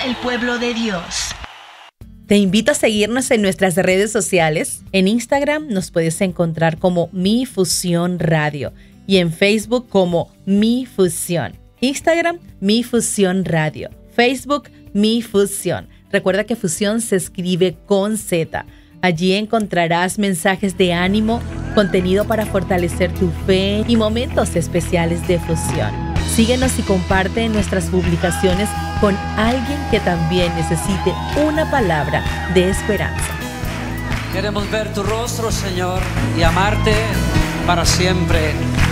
el pueblo de Dios. Te invito a seguirnos en nuestras redes sociales. En Instagram nos puedes encontrar como Mi Fusión Radio y en Facebook como Mi Fusión. Instagram, Mi Fusión Radio. Facebook, Mi Fusión. Recuerda que Fusión se escribe con Z. Allí encontrarás mensajes de ánimo, contenido para fortalecer tu fe y momentos especiales de fusión. Síguenos y comparte nuestras publicaciones con alguien que también necesite una palabra de esperanza. Queremos ver tu rostro, Señor, y amarte para siempre.